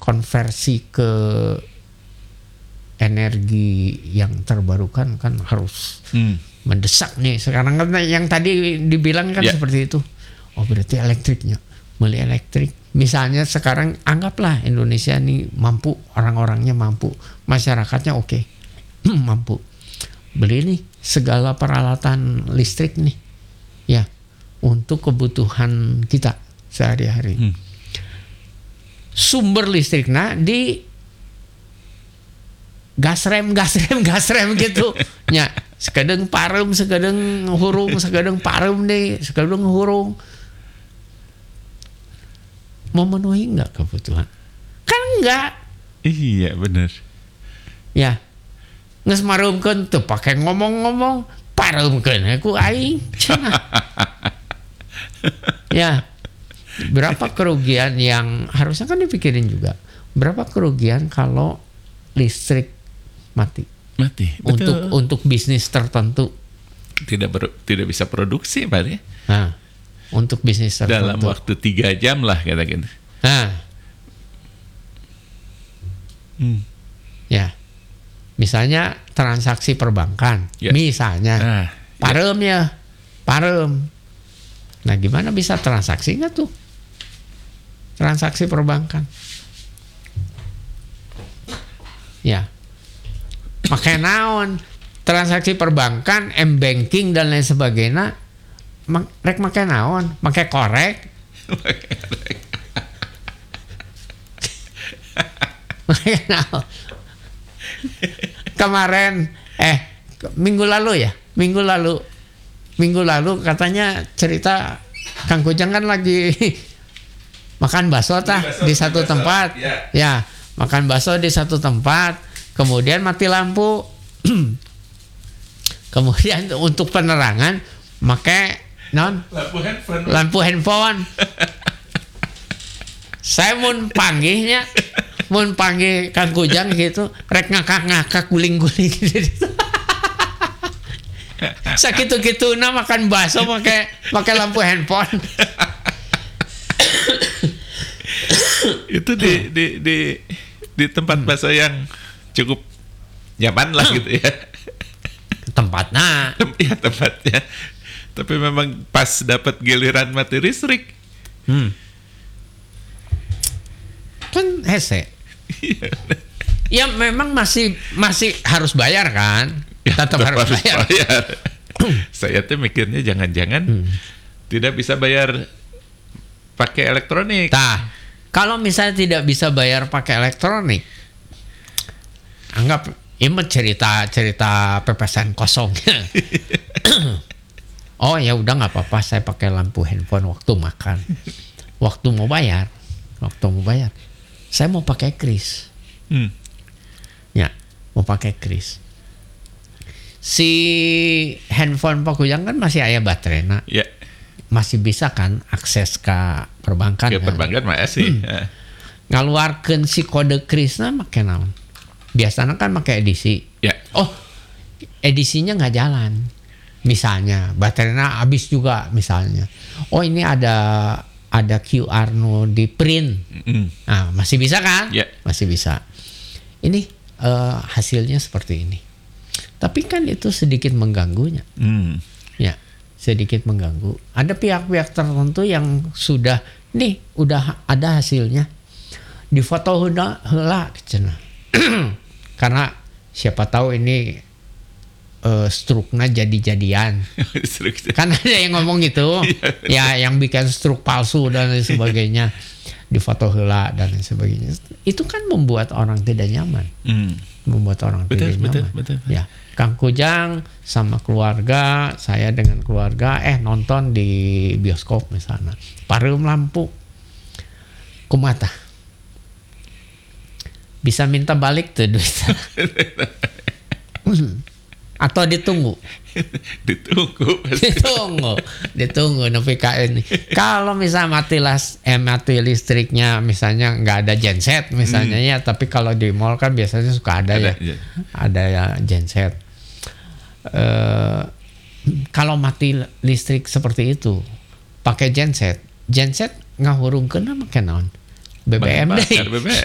konversi ke energi yang terbarukan kan harus mendesak nih. Sekarang kan yang tadi dibilang kan seperti itu. Oh berarti elektriknya, beli elektrik. Misalnya sekarang anggaplah Indonesia nih mampu, orang-orangnya mampu, masyarakatnya oke, mampu. Beli nih segala peralatan listrik nih, ya untuk kebutuhan kita sehari-hari. Sumber listriknya di gas rem gitu. Nya, sekadang parem, sekadang hurung, sekadang parem deh, sekadang hurung. Memenuhi enggak kebutuhan? Kan enggak. Iya benar. Ya. Nges marumkeun teu pake ngomong-ngomong, paremkeun aku aing. Ya. Berapa kerugian yang harusnya kan dipikirin juga. Berapa kerugian kalau listrik mati? Untuk bisnis tertentu. Tidak bisa produksi, Pak ya. Nah, untuk bisnis tertentu. Dalam waktu 3 jam lah kata gitu. Nah. Ya. Misalnya transaksi perbankan. Misalnya. Parem ya. Parem. Nah, gimana bisa transaksi nggak tuh? Transaksi perbankan. Ya. Pakai naon? Transaksi perbankan, m-banking dan lain sebagainya. Rek make naon? Make korek. Make naon? Kemarin minggu lalu katanya cerita Kang Kujang kan lagi makan bakso di satu tempat. Ya, makan bakso di satu tempat, kemudian mati lampu. Kemudian untuk penerangan make lampu handphone. Saya mun panggil Kang Kujang gitu, rek ngakak guling-guling gitu. Sakitu-kituna makan bakso pakai lampu handphone. Itu di tempat bakso yang cukup nyaman lah gitu ya. Tempatnya. Iya tempatnya. Tapi memang pas dapat giliran mati listrik. Kan hese. Ya memang masih harus bayar kan? Ya, tetap harus bayar. Saya tuh mikirnya jangan-jangan tidak bisa bayar pakai elektronik. Nah, kalau misalnya tidak bisa bayar pakai elektronik, anggap ini cerita pepesan kosong. Oh ya udah nggak apa-apa, saya pakai lampu handphone waktu makan, waktu mau bayar, saya mau pakai kris. Ya, mau pakai kris. Si handphone Pak Kujang kan masih aya baterainya. Ya. Masih bisa kan akses ke perbankan. Ke perbankan masih. Ngaluarkeun si kode krisna make naon? Biasanya kan make edisi. Ya. Oh, edisinya nggak jalan. Misalnya baterainya habis juga misalnya. Oh, ini ada QR no di print. Nah, masih bisa kan? Ya. Masih bisa. Ini hasilnya seperti ini. Tapi kan itu sedikit mengganggunya. Ya, sedikit mengganggu. Ada pihak-pihak tertentu yang sudah ada hasilnya. Difoto heula cenah. Karena siapa tahu ini struknya jadi-jadian. Kan ada yang ngomong gitu. Ya, yang bikin struk palsu dan lain sebagainya. Difoto heula dan lain sebagainya. Itu kan membuat orang tidak nyaman. Membuat orang tidak nyaman. Betul. Ya, Kang Kujang sama keluarga, saya dengan keluarga nonton di bioskop misalnya. Parem lampu. Kumata. Bisa minta balik tuh duitnya. Atau ditunggu. Ditunggu nepi ka ini. Kalau misalnya mati listriknya, misalnya nggak ada genset misalnya ya, tapi kalau di mall kan biasanya suka ada ya genset. Kalau mati listrik seperti itu, pakai genset ngahurungkeun make naon? BBM deh.